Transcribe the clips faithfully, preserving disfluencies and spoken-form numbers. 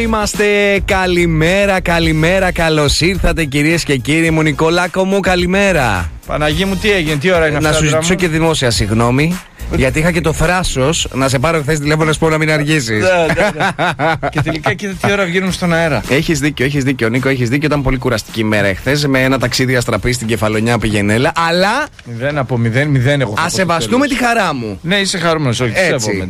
Είμαστε, καλημέρα, καλημέρα, καλώς ήρθατε κυρίες και κύριοι μου. Νικολάκο μου, καλημέρα. Παναγί μου, τι έγινε, τι ώρα είναι να αυτά? Να σου ζητήσω και δημόσια συγγνώμη, γιατί είχα και το θράσος να σε πάρω χθες τηλέφωνο να σου πω να μην αργήσεις. Ναι, ναι, ναι. Και τελικά κοίτα τι ώρα βγαίνουμε στον αέρα. Έχεις δίκιο, έχεις δίκιο, Νίκο, έχεις δίκιο. Ήταν πολύ κουραστική ημέρα εχθές με ένα ταξίδι αστραπή στην Κεφαλονιά πηγενέλα. Αλλά. Μηδέν από μηδέν, μηδέν εγώ. Ας σεβαστούμε τη χαρά μου. Ναι, είσαι χαρούμενος, όχι, τη σέβομαι.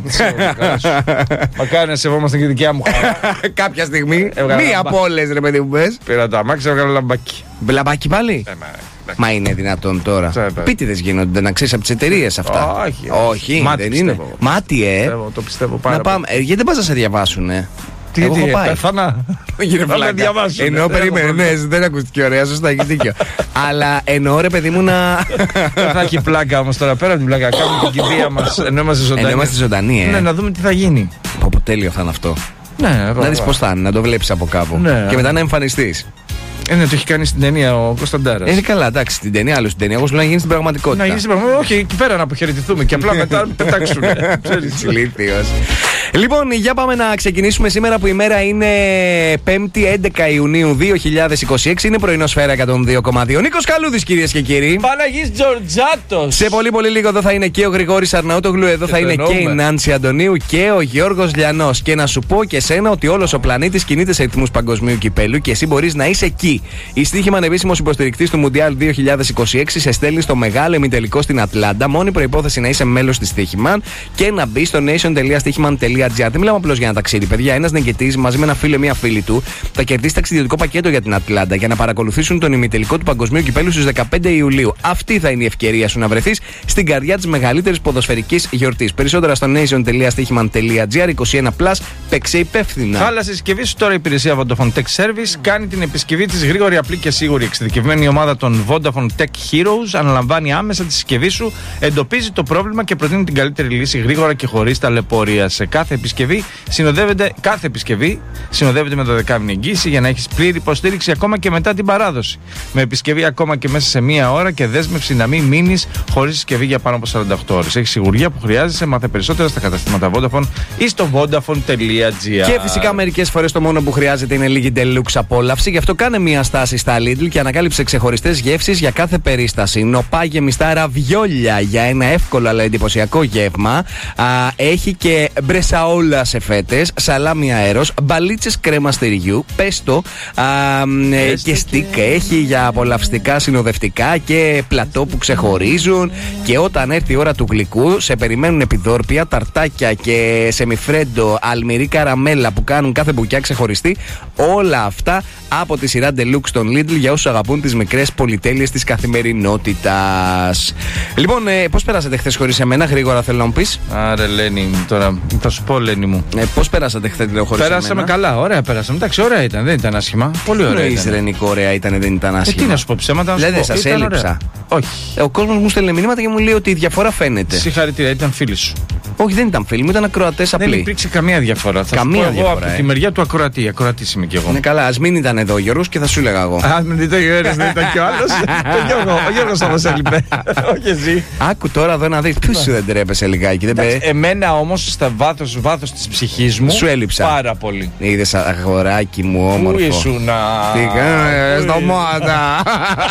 Μακάρι να σεβόμαστε και δικιά μου χαρά. Κάποια στιγμή. Μία από όλες, ρε παιδί μου, πες. Πήρα το αμάξι, έβγαλα λαμπάκι. Λαμπάκι πάλι. Μα είναι δυνατόν τώρα? Πίτιδες γίνονται, να ξέρεις, από τις εταιρείες αυτά. Όχι, όχι, μάτι, δεν είναι. Μάτι, ε. Πιστεύω, το πιστεύω πάρα να πάμε. Ε, γιατί δεν πας να σε διαβάσουνε? Τι, εγώ τι, έχω πάει. πέθανα. Θα με διαβάσουν. Ενώ περίμενε, ναι, δεν ακούστηκε ωραία, σωστά, έχει δίκιο. Αλλά εννοώ, ρε παιδί μου, να. Θα έχει πλάκα όμως τώρα, πέρα από την πλάκα. Κάνουμε την κηδεία μας ενώ είμαστε ζωντανοί. Ενώ είμαστε ζωντανοί, ε. Ναι, να δούμε τι θα γίνει. Πω, τέλειο θα είναι αυτό. Ναι, να δεις πώς θα είναι, να το βλέπεις από κάπου. Ναι. Και μετά να εμφανιστείς. Ε, ναι, το έχει κάνει στην ταινία ο Κωνσταντάρας. Είναι καλά, εντάξει, στην ταινία, άλλο στην ταινία. Εγώ σου λέω να γίνει στην πραγματικότητα. Να γίνει στην πραγματικότητα. Όχι, εκεί πέρα να αποχαιρετηθούμε και απλά μετά πετάξουν. Ηλίθιος. Λοιπόν, για πάμε να ξεκινήσουμε σήμερα που η μέρα είναι πέμπτη έντεκα Ιουνίου δύο χιλιάδες είκοσι έξι. Είναι πρωινοσφαίρα εκατόν δύο κόμμα δύο. Νίκος Καλούδης, κυρίες και κύριοι. Παναγής Τζορτζάτος. Σε πολύ πολύ λίγο εδώ θα είναι και ο Γρηγόρης Αρναούτογλου. Εδώ και θα είναι εννοούμε. Και η Νάνση Αντωνίου και ο Γιώργος Λιανός. Και να σου πω και σένα ότι όλος ο πλανήτης κινείται σε ρυθμούς παγκοσμίου κυπέλου και εσύ μπορείς να είσαι εκεί. Η Στοίχημα, ανεπίσημος υποστηρικτής του Μουντιάλ δύο χιλιάδες είκοσι έξι, σε στέλνει στο μεγάλο ημιτελικό στην Ατλάντα. Μόνη προϋπόθεση να είσαι μέλος της Στοίχημα και να μπει στο nation τελεία στοίχημαν τελεία τζι άρ. Δεν μιλάμε απλώς για ένα ταξίδι, παιδιά. Ένας νικητής μαζί με ένα φίλο ή μια φίλη του θα κερδίσει ταξιδιωτικό πακέτο για την Ατλάντα για να παρακολουθήσουν τον ημιτελικό του Παγκοσμίου Κυπέλου στις δεκαπέντε Ιουλίου. Αυτή θα είναι η ευκαιρία σου να βρεθείς στην καρδιά της μεγαλύτερης ποδοσφαιρικής γιορτής. Περισσότερα στο nation τελεία στοίχημαν τελεία τζι άρ. είκοσι ένα συν, παίξε υπεύθυνα. Χάλασε συσκευή σου τώρα η υπηρεσία Vodafone Tech Service. Κάνει την επισκευή της γρήγορη, απλή και σίγουρη. Εξειδικευμένη ομάδα των Vodafone Tech Heroes αναλαμβάνει άμεσα τη συσκευή σου, εντοπίζει το πρόβλημα και προτείνει την καλύτερη λύση γρήγορα και χωρίς ταλαιπωρία. Σε κάθε επισκευή συνοδεύεται, κάθε επισκευή συνοδεύεται με δωδεκάμηνη εγγύηση για να έχεις πλήρη υποστήριξη ακόμα και μετά την παράδοση. Με επισκευή ακόμα και μέσα σε μία ώρα και δέσμευση να μην μείνεις χωρίς συσκευή για πάνω από σαράντα οκτώ ώρες. Έχει σιγουριά που χρειάζεσαι, μάθε περισσότερα στα καταστήματα Vodafone ή στο vodafone τελεία τζι άρ. Και φυσικά μερικές φορές το μόνο που χρειάζεται είναι λίγη deluxe απόλαυση. Γι' αυτό κάνε μία στάση στα Lidl και ανακάλυψε ξεχωριστές γεύσεις για κάθε περίσταση. Νοπά γεμιστά ραβιόλια για ένα εύκολο αλλά εντυπωσιακό γεύμα. Α, έχει και μπρεσαόλα σε φέτες, σαλάμι αέρος, μπαλίτσες κρέμα στυριού, πέστο α, και στίκ. Έχει για απολαυστικά συνοδευτικά και πλατό που ξεχωρίζουν. Και όταν έρθει η ώρα του γλυκού, σε περιμένουν επιδόρπια, ταρτάκια και σεμιφρέντο, αλμυρή καραμέλα που κάνουν κάθε μπουκιά ξεχωριστή. Όλα αυτά από τη σειρά Deluxe των Lidl για όσους αγαπούν τις μικρές πολυτέλειες της καθημερινότητας. Λοιπόν, ε, πώς περάσατε χθες χωρίς εμένα, γρήγορα θέλω να μου πεις. Άρα, Λένη, τώρα θα σου πω, Λένη μου. Ε, πώς περάσατε χθες, λέω, χωρίς Περάσαμε εμένα. καλά, ωραία περάσαμε. Εντάξει, ωραία ήταν, δεν ήταν άσχημα. Πολύ ωραία. Τι ήταν. Ρενικό, ωραία ήταν, δεν ήταν άσχημα. Ε, τι να σου πω, ψέματα. Δηλαδή, δεν σας έλειψα? Όχι. Ε, ο κόσμος μου στέλνει μηνύματα και μου λέει ότι η διαφορά φαίνεται. Συγχαρητήρια, ήταν φίλοι σου. Όχι, δεν ήταν φίλοι μου, ήταν ακροατές απλοί. Δεν υπήρξε καμία διαφορά. Θα καμία σου πω εγώ διαφορά, από ε. τη μεριά του ακροατή. Ακροατή είμαι κι εγώ. Είναι καλά, ας μην ήταν εδώ ο Γιώργος και θα σου έλεγα εγώ. Α, μην ήταν ο Γιώργος, δεν ήταν κι ο άλλος. Ο Γιώργος, ο Γιώργος θα μας έλειπε. Όχι εσύ. Άκου τώρα εδώ να δεις. Ποιος σου δεν τρέπεσαι λιγάκι, δεν πέ. Εμένα όμως στα βάθος, βάθος της ψυχής μου. Σου έλειψα. Πάρα πολύ. Είδες αγοράκι μου όμορφο. Πού ήσουν να. Τι κάνεις στο μότα.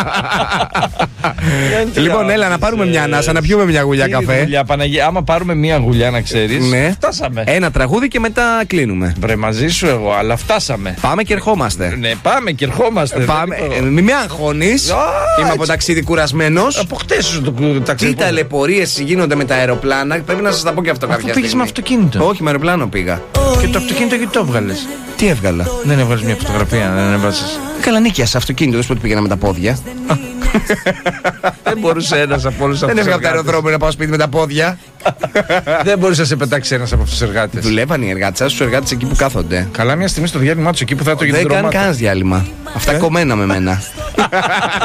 Λοιπόν, έλα να πάρουμε μια ανάσα, να πιούμε μια γουλιά καφέ. Άμα πάρουμε μια γουλιά, να ξέρεις. Ναι. Φτάσαμε. Ένα τραγούδι και μετά κλείνουμε. Βρε, μαζί σου εγώ, αλλά φτάσαμε. Πάμε και ερχόμαστε. Ναι, πάμε και ερχόμαστε. Πάμε. Ε, μη με αγχώνεις. Είμαι από ταξίδι κουρασμένος. Από χτες σου το ταξίδι. Τι ταλαιπωρίες γίνονται με τα αεροπλάνα. Πρέπει να σας τα πω και αυτό κάποια στιγμή. Πήγες με αυτοκίνητο. Όχι, με αεροπλάνο πήγα. Και το αυτοκίνητο γιατί το έβγαλες? Τι έβγαλα? Δεν έβγαλες μια φωτογραφία, δεν έβγαλες. Καλά, νίκιασα αυτοκίνητο, δεν σου πω ότι πήγαινα με τα πόδια. Δεν μπορούσε ένας από όλους αυτούς. Δεν έβγαλα από το αεροδρόμιο να πάω σπίτι με τα πόδια. Δεν μπορούσε να σε πετάξει ένας από αυτούς τους εργάτες. Δουλεύαν οι εργάτες, στους εργάτες εκεί που κάθονται. Καλά, μια στιγμή στο διάλειμμα τους εκεί που θα το γίνει. Δεν κάνει κανένα διάλειμμα. Αυτά κομμένα με μένα.